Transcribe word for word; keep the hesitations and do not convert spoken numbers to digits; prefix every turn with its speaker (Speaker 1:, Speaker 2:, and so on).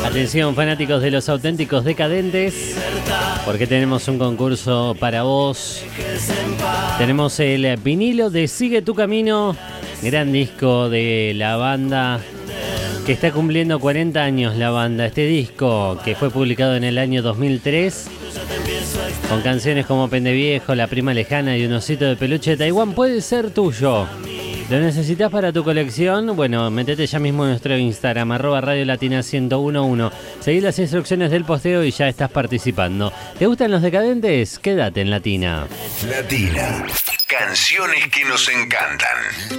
Speaker 1: Atención, fanáticos de los auténticos decadentes, porque tenemos un concurso para vos. Tenemos el vinilo de Sigue tu Camino, gran disco de la banda que está cumpliendo cuarenta años la banda. Este disco que fue publicado en el año dos mil tres, con canciones como Pendeviejo, La Prima Lejana y Un Osito de Peluche de Taiwán, puede ser tuyo. ¿Lo necesitas para tu colección? Bueno, metete ya mismo en nuestro Instagram, arroba Radio Latina mil once. Seguí las instrucciones del posteo y ya estás participando. ¿Te gustan los decadentes? Quédate en Latina.
Speaker 2: Latina. Canciones que nos encantan.